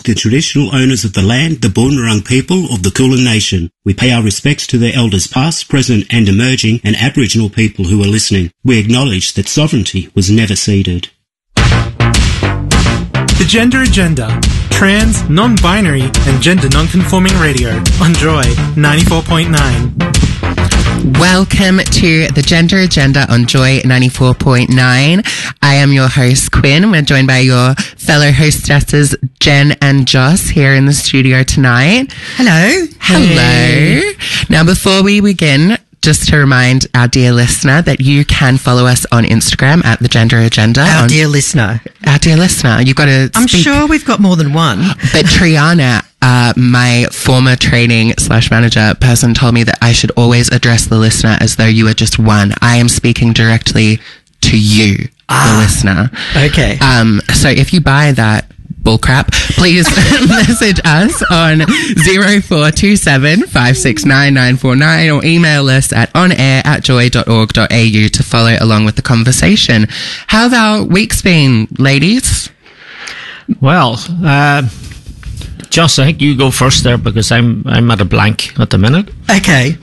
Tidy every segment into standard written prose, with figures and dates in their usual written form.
the traditional owners of the land, the Boonwurrung people of the Kulin Nation. We pay our respects to their elders past, present and emerging, and Aboriginal people who are listening. We acknowledge that sovereignty was never ceded. The Gender Agenda. Trans, non-binary and gender non-conforming radio on Joy 94.9. Welcome to the Gender Agenda on Joy 94.9. I am your host, Quinn. We're joined by your fellow hostesses, Jen and Joss, here in the studio tonight. Hello. Hello. Now, before we begin, just to remind our dear listener that you can follow us on Instagram at the Gender Agenda. Our dear listener. You've got to I'm speak. sure we've got more than one. But Triana, my former training/manager person, told me that I should always address the listener as though you are just one. I am speaking directly to you, the listener. Okay. So if you buy that bullcrap, please message us on 0427 569 949 or email us at onair@joy.org.au to follow along with the conversation. How have our weeks been, ladies? Well, Joss, I think you go first there because I'm at a blank at the minute. Okay.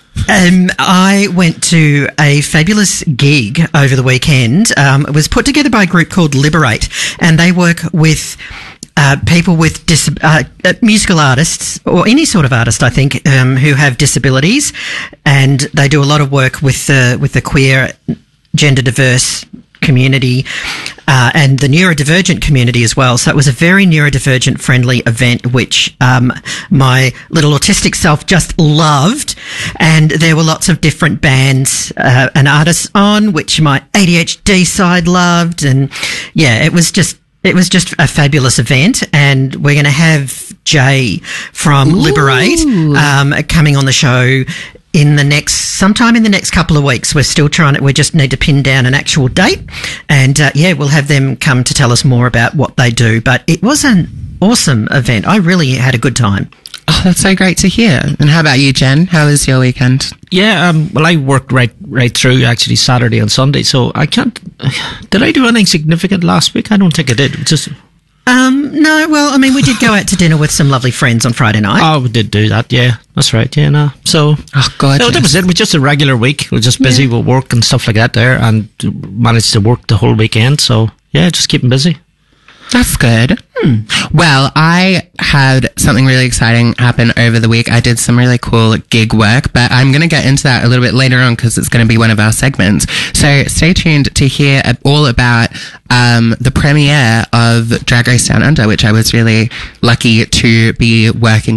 I went to a fabulous gig over the weekend. It was put together by a group called Liberate, and they work with people with musical artists or any sort of artist, I think, who have disabilities, and they do a lot of work with the queer, gender diverse community and the neurodivergent community as well. So it was a very neurodivergent friendly event, which my little autistic self just loved. And there were lots of different bands and artists on, which my ADHD side loved. And yeah, it was just a fabulous event, and we're going to have Jay from Liberate coming on the show sometime in the next couple of weeks. We just need to pin down an actual date, and we'll have them come to tell us more about what they do. But it was an awesome event. I really had a good time. Oh, that's so great to hear. And how about you, Jen? How was your weekend? Yeah, well, I worked right through actually Saturday and Sunday, so I can't. Did I do anything significant last week? I don't think I did. Just. No, well, I mean, we did go out to dinner with some lovely friends on Friday night. Oh, we did do that, yeah. That's right, yeah, no. So, God, no, that was it. It was just a regular week. We were just busy with work and stuff like that there, and managed to work the whole weekend, so, yeah, just keeping busy. That's good. Well, I had something really exciting happen over the week. I did some really cool gig work, but I'm going to get into that a little bit later on because it's going to be one of our segments. So stay tuned to hear all about the premiere of Drag Race Down Under, which I was really lucky to be working